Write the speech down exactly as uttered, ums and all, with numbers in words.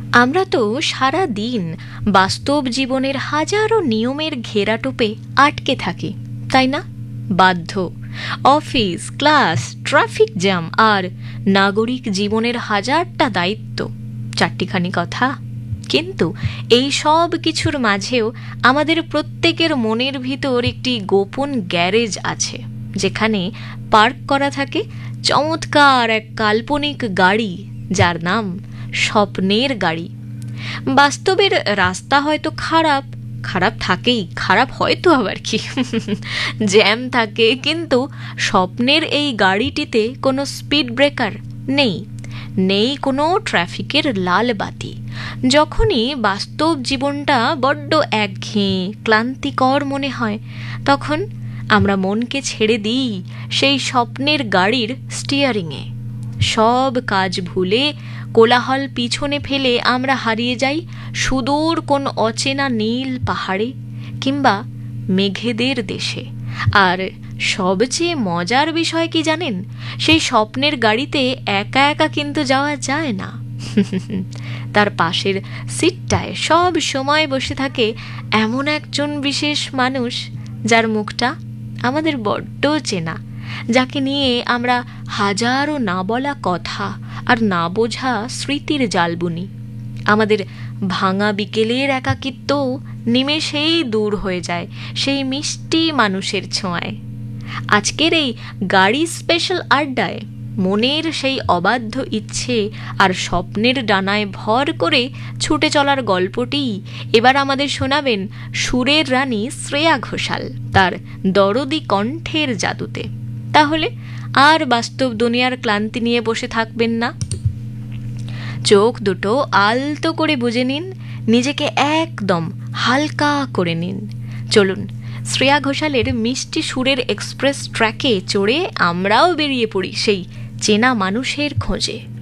আমরা তো সারা দিন বাস্তব জীবনের হাজারো নিয়মের ঘেরাটোপে আটকে থাকি, তাই না? বাধ্য, অফিস, ক্লাস, ট্রাফিক জ্যাম আর নাগরিক জীবনের হাজারটা দায়িত্ব, চারটিখানি কথা। কিন্তু এই সব কিছুর মাঝেও আমাদের প্রত্যেকের মনের ভিতর একটি গোপন গ্যারেজ আছে, যেখানে পার্ক করা থাকে চমৎকার এক কাল্পনিক গাড়ি, যার নাম স্বপ্নের গাড়ি। বাস্তবের রাস্তা হয়তো খারাপ, খারাপ থাকেই, খারাপ হয়তো আবার কি জ্যাম থাকে, কিন্তু স্বপ্নের এই গাড়িটিতে কোনো স্পিড ব্রেকার নেই, নেই কোনো ট্রাফিকের লাল বাতি। যখনই বাস্তব জীবনটা বড্ড একঘেয়ে, ক্লান্তিকর মনে হয়, তখন আমরা মনকে ছেড়ে দিই সেই স্বপ্নের গাড়ির স্টিয়ারিংয়ে। সব কাজ ভুলে, কোলাহল পিছনে ফেলে আমরা হারিয়ে যাই সুদূর কোন অচেনা নীল পাহাড়ে কিংবা মেঘেদের দেশে। আর সবচেয়ে মজার বিষয় কি জানেন? সেই স্বপ্নের গাড়িতে একা একা কিন্তু যাওয়া যায় না। তার পাশের সিটটায় সব সময় বসে থাকে এমন একজন বিশেষ মানুষ, যার মুখটা আমাদের বড্ড চেনা, যাকে নিয়ে আমরা হাজারো না বলা কথা আর না বোঝা স্মৃতির জাল বুনি। আমাদের ভাঙা বিকেলের একাকিত্ব নিমেষেই দূর হয়ে যায় সেই মিষ্টি মানুষের ছোঁয়ায়। আজকের এই গাড়ি স্পেশাল আড্ডায় মনের সেই অবাধ্য ইচ্ছে আর স্বপ্নের ডানায় ভর করে ছুটে চলার গল্পটি এবার আমাদের শোনাবেন সুরের রানী শ্রেয়া ঘোষাল তার দরদি কণ্ঠের জাদুতে। তাহলে আর বাস্তব দুনিয়ার ক্লান্তি নিয়ে বসে থাকবেন না, চোখ দুটো আলতো করে বুজে নিন, নিজেকে একদম হালকা করে নিন। চলুন শ্রেয়া ঘোষালের মিষ্টি সুরের এক্সপ্রেস ট্র্যাকে চড়ে আমরাও বেরিয়ে পড়ি সেই চেনা মানুষের খোঁজে।